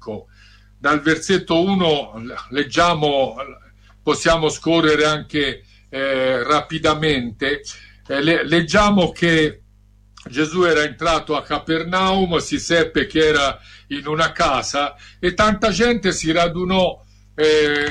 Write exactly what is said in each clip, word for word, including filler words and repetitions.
paralitico. Dal versetto uno leggiamo, possiamo scorrere anche eh, rapidamente, eh, le, leggiamo che Gesù era entrato a Capernaum, si seppe che era in una casa e tanta gente si radunò, eh,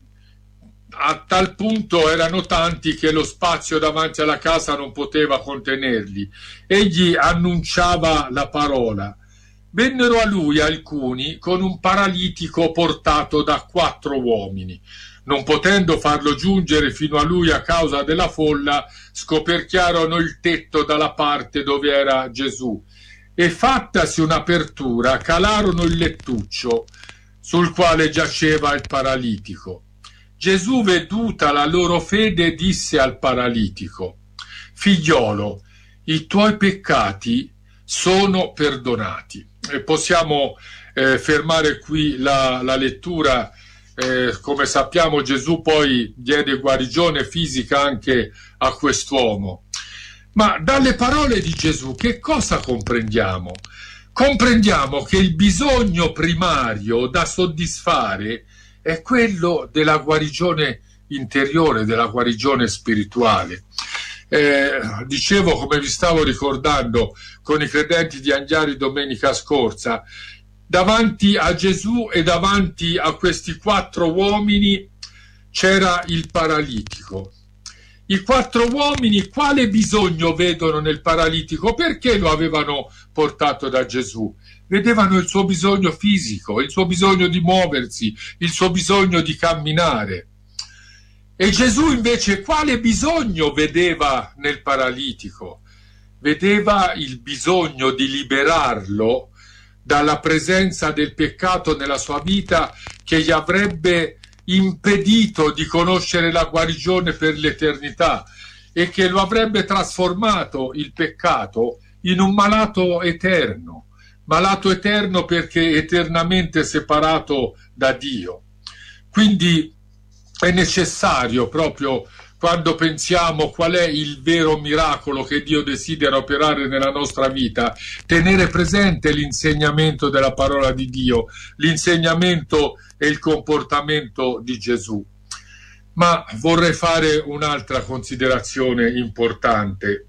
a tal punto erano tanti che lo spazio davanti alla casa non poteva contenerli. Egli annunciava la parola. Vennero a lui alcuni con un paralitico portato da quattro uomini. Non potendo farlo giungere fino a lui a causa della folla, scoperchiarono il tetto dalla parte dove era Gesù e, fattasi un'apertura, calarono il lettuccio sul quale giaceva il paralitico. Gesù, veduta la loro fede, disse al paralitico: figliolo, i tuoi peccati sono perdonati. E possiamo eh, fermare qui la, la lettura. Eh, come sappiamo, Gesù poi diede guarigione fisica anche a quest'uomo. Ma dalle parole di Gesù che cosa comprendiamo? Comprendiamo che il bisogno primario da soddisfare è quello della guarigione interiore, della guarigione spirituale. Eh, dicevo, come vi stavo ricordando con i credenti di Anghiari domenica scorsa, davanti a Gesù e davanti a questi quattro uomini c'era il paralitico. I quattro uomini quale bisogno vedono nel paralitico? Perché lo avevano portato da Gesù? Vedevano il suo bisogno fisico, il suo bisogno di muoversi, il suo bisogno di camminare. E Gesù invece quale bisogno vedeva nel paralitico? Vedeva il bisogno di liberarlo dalla presenza del peccato nella sua vita, che gli avrebbe impedito di conoscere la guarigione per l'eternità e che lo avrebbe trasformato, il peccato, in un malato eterno, malato eterno perché eternamente separato da Dio. Quindi è necessario, proprio quando pensiamo qual è il vero miracolo che Dio desidera operare nella nostra vita, tenere presente l'insegnamento della parola di Dio, l'insegnamento e il comportamento di Gesù. Ma vorrei fare un'altra considerazione importante.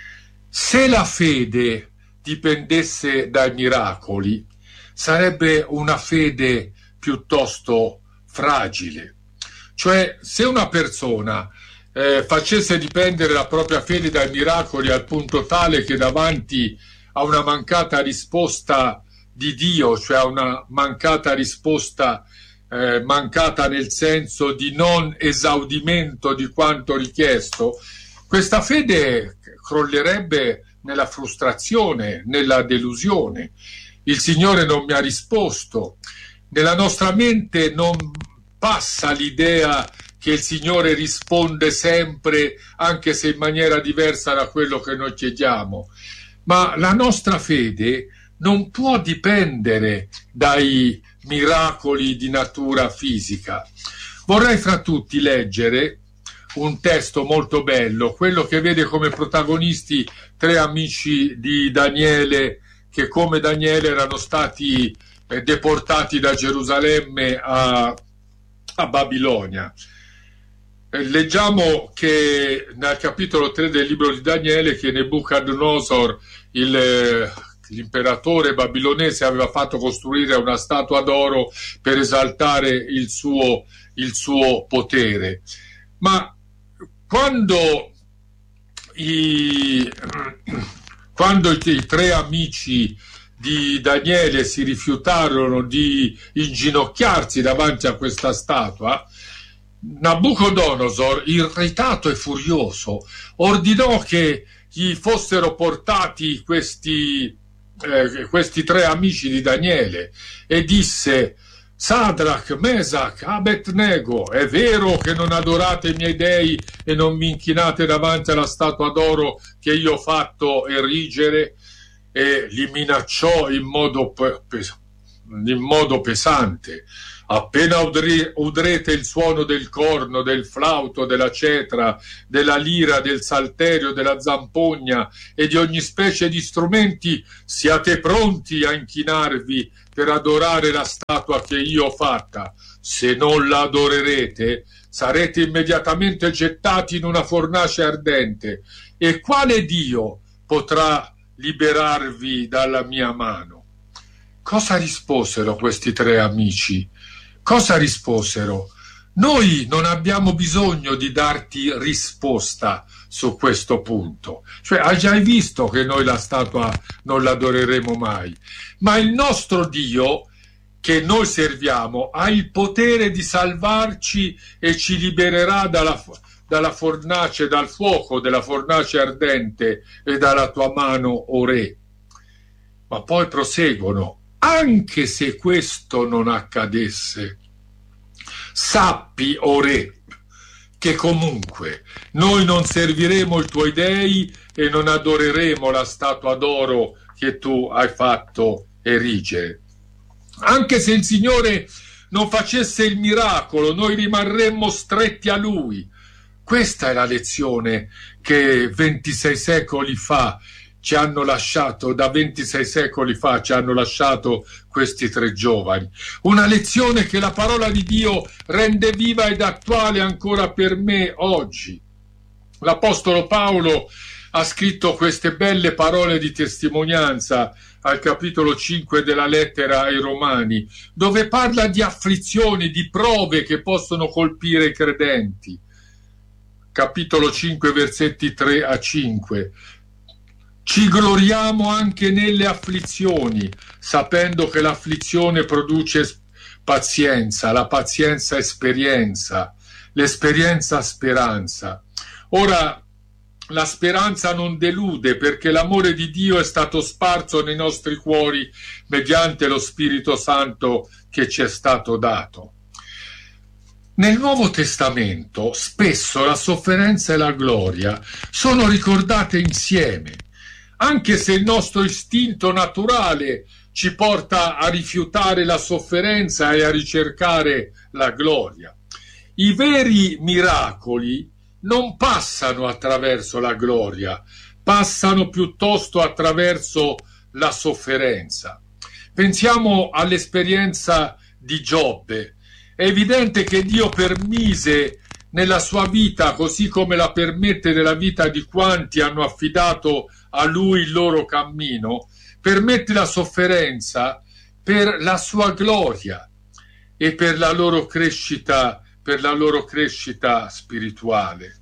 Se la fede dipendesse dai miracoli, sarebbe una fede piuttosto fragile. Cioè, se una persona eh, facesse dipendere la propria fede dai miracoli al punto tale che davanti a una mancata risposta di Dio, cioè a una mancata risposta, eh, mancata nel senso di non esaudimento di quanto richiesto, questa fede crollerebbe nella frustrazione, nella delusione. Il Signore non mi ha risposto. Nella nostra mente non passa l'idea che il Signore risponde sempre, anche se in maniera diversa da quello che noi chiediamo. Ma la nostra fede non può dipendere dai miracoli di natura fisica. Vorrei fra tutti leggere un testo molto bello, quello che vede come protagonisti tre amici di Daniele, che come Daniele erano stati eh, deportati da Gerusalemme a, a Babilonia. Eh, leggiamo che nel capitolo tre del libro di Daniele che Nebuchadnezzar, il eh, l'imperatore babilonese, aveva fatto costruire una statua d'oro per esaltare il suo, il suo potere. Ma quando i, quando i, i tre amici di Daniele si rifiutarono di inginocchiarsi davanti a questa statua, Nabucodonosor, irritato e furioso, ordinò che gli fossero portati questi Eh, questi tre amici di Daniele e disse: Sadrach, Mesach, Abednego, è vero che non adorate i miei dei e non mi inchinate davanti alla statua d'oro che io ho fatto erigere? E li minacciò in modo pe- pe- in modo pesante. Appena udri, udrete il suono del corno, del flauto, della cetra, della lira, del salterio, della zampogna e di ogni specie di strumenti, siate pronti a inchinarvi per adorare la statua che io ho fatta. Se non la adorerete, sarete immediatamente gettati in una fornace ardente. E quale Dio potrà liberarvi dalla mia mano? Cosa risposero questi tre amici? Cosa risposero? Noi non abbiamo bisogno di darti risposta su questo punto. Cioè, hai già visto che noi la statua non l'adoreremo mai. Ma il nostro Dio, che noi serviamo, ha il potere di salvarci e ci libererà dalla, dalla fornace, dal fuoco della fornace ardente e dalla tua mano, o re. Ma poi proseguono: anche se questo non accadesse, sappi, o re, che comunque noi non serviremo i tuoi dei e non adoreremo la statua d'oro che tu hai fatto erigere. Anche se il Signore non facesse il miracolo, noi rimarremmo stretti a Lui. Questa è la lezione che ventisei secoli fa ci hanno lasciato, da ventisei secoli fa ci hanno lasciato questi tre giovani. Una lezione che la parola di Dio rende viva ed attuale ancora per me oggi. L'Apostolo Paolo ha scritto queste belle parole di testimonianza al capitolo cinque della lettera ai Romani, dove parla di afflizioni, di prove che possono colpire i credenti. Capitolo cinque, versetti tre a cinque. Ci gloriamo anche nelle afflizioni, sapendo che l'afflizione produce pazienza, la pazienza esperienza, l'esperienza speranza. Ora, la speranza non delude, perché l'amore di Dio è stato sparso nei nostri cuori mediante lo Spirito Santo che ci è stato dato. Nel Nuovo Testamento spesso la sofferenza e la gloria sono ricordate insieme, anche se il nostro istinto naturale ci porta a rifiutare la sofferenza e a ricercare la gloria. I veri miracoli non passano attraverso la gloria, passano piuttosto attraverso la sofferenza. Pensiamo all'esperienza di Giobbe. È evidente che Dio permise nella sua vita, così come la permette nella vita di quanti hanno affidato a Lui il loro cammino, permette la sofferenza per la sua gloria e per la loro crescita, per la loro crescita spirituale.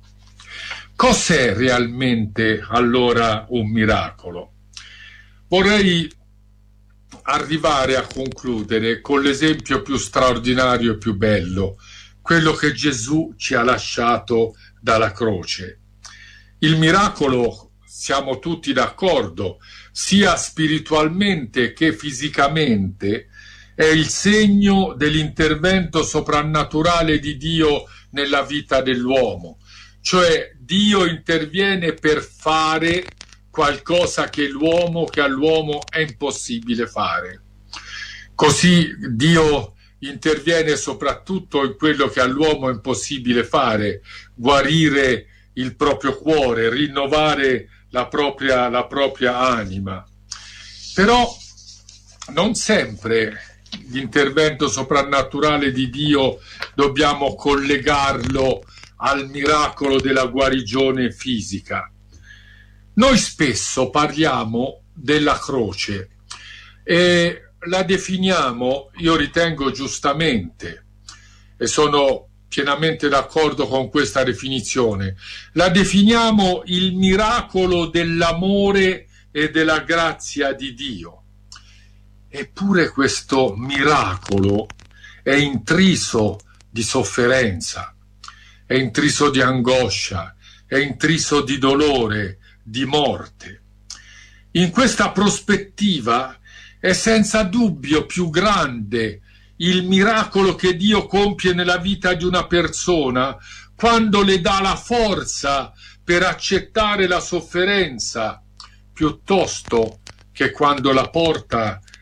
Cos'è realmente allora un miracolo? Vorrei arrivare a concludere con l'esempio più straordinario e più bello, quello che Gesù ci ha lasciato dalla croce. Il miracolo, siamo tutti d'accordo, sia spiritualmente che fisicamente, è il segno dell'intervento soprannaturale di Dio nella vita dell'uomo. Cioè Dio interviene per fare qualcosa che l'uomo, che all'uomo è impossibile fare. Così Dio interviene soprattutto in quello che all'uomo è impossibile fare: guarire il proprio cuore, rinnovare la propria, la propria anima. Però non sempre l'intervento soprannaturale di Dio dobbiamo collegarlo al miracolo della guarigione fisica. Noi spesso parliamo della croce e la definiamo, io ritengo giustamente, e sono pienamente d'accordo con questa definizione, la definiamo il miracolo dell'amore e della grazia di Dio. Eppure questo miracolo è intriso di sofferenza, è intriso di angoscia, è intriso di dolore, di morte. In questa prospettiva è senza dubbio più grande il miracolo che Dio compie nella vita di una persona quando le dà la forza per accettare la sofferenza, piuttosto che quando la porta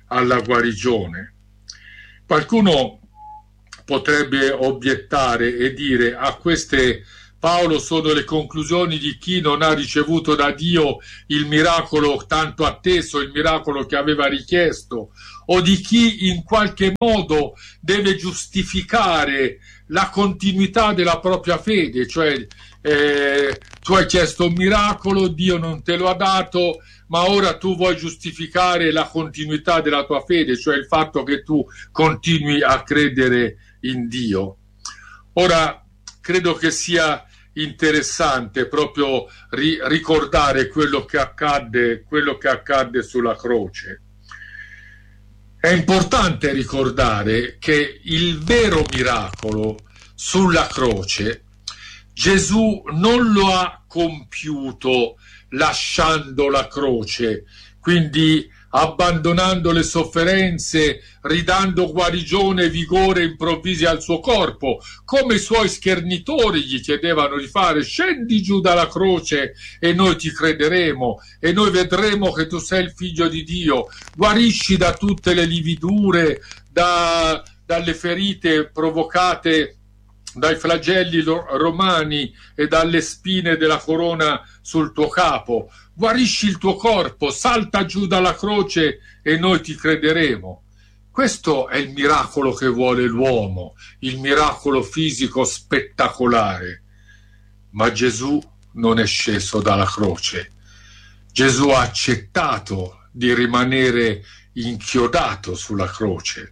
alla guarigione. Qualcuno potrebbe obiettare e dire: a queste, Paolo, sono le conclusioni di chi non ha ricevuto da Dio il miracolo tanto atteso, il miracolo che aveva richiesto, o di chi in qualche modo deve giustificare la continuità della propria fede, cioè eh, tu hai chiesto un miracolo, Dio non te lo ha dato, ma ora tu vuoi giustificare la continuità della tua fede, cioè il fatto che tu continui a credere in Dio. Ora, credo che sia interessante proprio ri- ricordare quello che accadde, quello che accadde sulla croce. È importante ricordare che il vero miracolo sulla croce Gesù non lo ha compiuto lasciando la croce, quindi abbandonando le sofferenze, ridando guarigione e vigore improvvisi al suo corpo, come i suoi schernitori gli chiedevano di fare: scendi giù dalla croce e noi ti crederemo e noi vedremo che tu sei il figlio di Dio, guarisci da tutte le lividure, da, dalle ferite provocate dai flagelli romani e dalle spine della corona sul tuo capo, guarisci il tuo corpo, salta giù dalla croce e noi ti crederemo. Questo è il miracolo che vuole l'uomo, il miracolo fisico spettacolare. Ma Gesù non è sceso dalla croce. Gesù ha accettato di rimanere inchiodato sulla croce.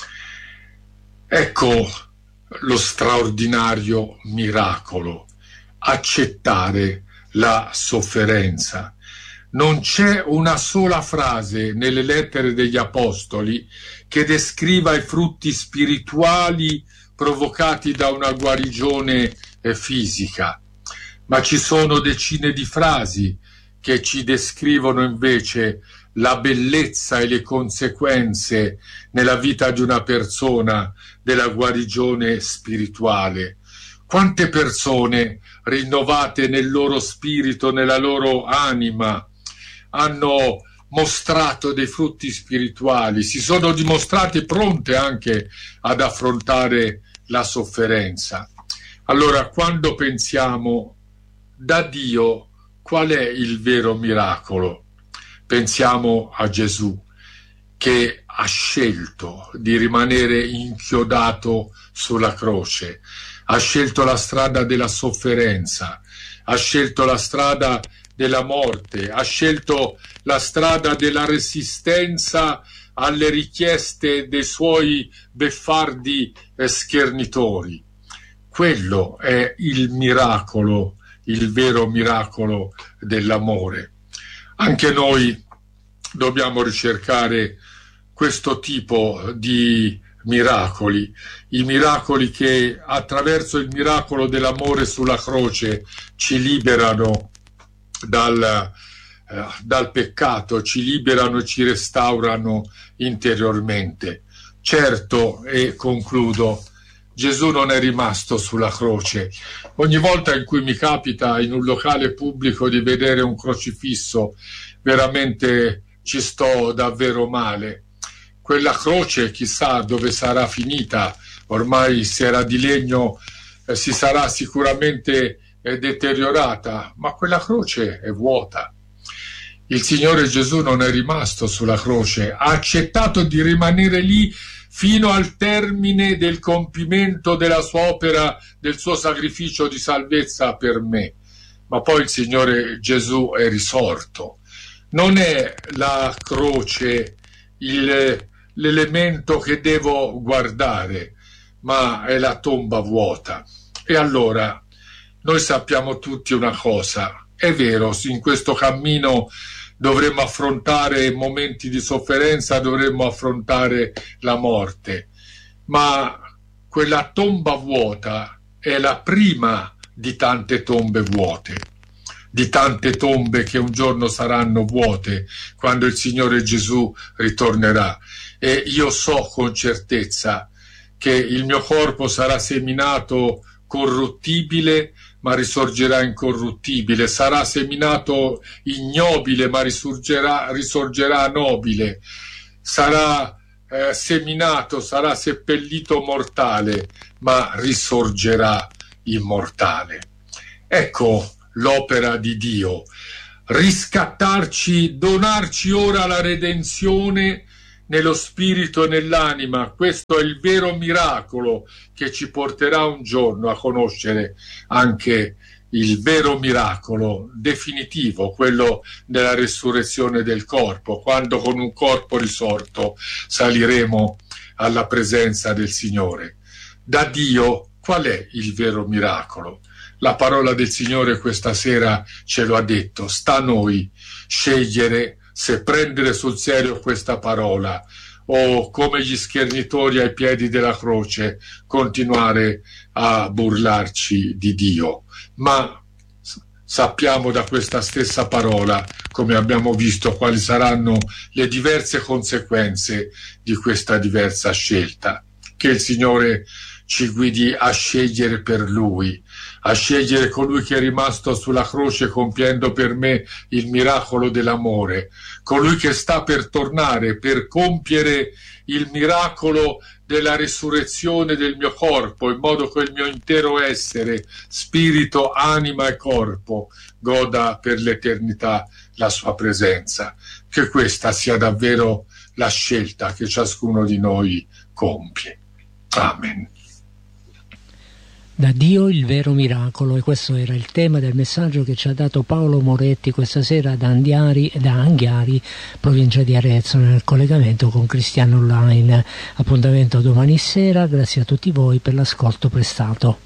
Ecco lo straordinario miracolo: accettare la sofferenza. Non c'è una sola frase nelle lettere degli apostoli che descriva i frutti spirituali provocati da una guarigione fisica, ma ci sono decine di frasi che ci descrivono invece la bellezza e le conseguenze nella vita di una persona della guarigione spirituale. Quante persone rinnovate nel loro spirito, nella loro anima, hanno mostrato dei frutti spirituali, si sono dimostrate pronte anche ad affrontare la sofferenza. Allora, quando pensiamo da Dio, qual è il vero miracolo? Pensiamo a Gesù, che ha scelto di rimanere inchiodato sulla croce, ha scelto la strada della sofferenza, ha scelto la strada della morte, ha scelto la strada della resistenza alle richieste dei suoi beffardi schernitori. Quello è il miracolo, il vero miracolo dell'amore. Anche noi dobbiamo ricercare questo tipo di miracoli, i miracoli che attraverso il miracolo dell'amore sulla croce ci liberano dal, eh, dal peccato, ci liberano e ci restaurano interiormente. Certo, e concludo, Gesù non è rimasto sulla croce. Ogni volta in cui mi capita in un locale pubblico di vedere un crocifisso, veramente ci sto davvero male. Quella croce chissà dove sarà finita, ormai se era di legno eh, si sarà sicuramente eh, deteriorata, ma quella croce è vuota. Il Signore Gesù non è rimasto sulla croce, ha accettato di rimanere lì fino al termine del compimento della sua opera, del suo sacrificio di salvezza per me. Ma poi il Signore Gesù è risorto. Non è la croce il, l'elemento che devo guardare, ma è la tomba vuota. E allora noi sappiamo tutti una cosa: è vero, in questo cammino dovremmo affrontare momenti di sofferenza, dovremmo affrontare la morte, ma quella tomba vuota è la prima di tante tombe vuote, di tante tombe che un giorno saranno vuote quando il Signore Gesù ritornerà. E io so con certezza che il mio corpo sarà seminato corruttibile, ma risorgerà incorruttibile, sarà seminato ignobile, ma risorgerà, risorgerà nobile, sarà eh, seminato, sarà seppellito mortale, ma risorgerà immortale. Ecco l'opera di Dio, riscattarci, donarci ora la redenzione nello spirito e nell'anima. Questo è il vero miracolo che ci porterà un giorno a conoscere anche il vero miracolo definitivo, quello della resurrezione del corpo, quando con un corpo risorto saliremo alla presenza del Signore. Da Dio qual è il vero miracolo? La parola del Signore questa sera ce lo ha detto, sta a noi scegliere se prendere sul serio questa parola o, come gli schernitori ai piedi della croce, continuare a burlarci di Dio. Ma sappiamo da questa stessa parola, come abbiamo visto, quali saranno le diverse conseguenze di questa diversa scelta. Che il Signore ci guidi a scegliere per Lui, a scegliere colui che è rimasto sulla croce compiendo per me il miracolo dell'amore, colui che sta per tornare per compiere il miracolo della risurrezione del mio corpo, in modo che il mio intero essere, spirito, anima e corpo, goda per l'eternità la sua presenza. Che questa sia davvero la scelta che ciascuno di noi compie. Amen. Da Dio il vero miracolo, e questo era il tema del messaggio che ci ha dato Paolo Moretti questa sera da, Andiari, da Anghiari, provincia di Arezzo, nel collegamento con Cristiano Online. Appuntamento domani sera, grazie a tutti voi per l'ascolto prestato.